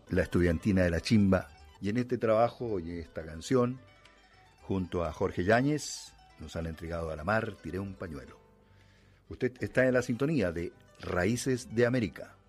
la estudiantina de la Chimba. Y en este trabajo y esta canción, junto a Jorge Yáñez, nos han entregado a la mar, tiré un pañuelo. Usted está en la sintonía de Raíces de América.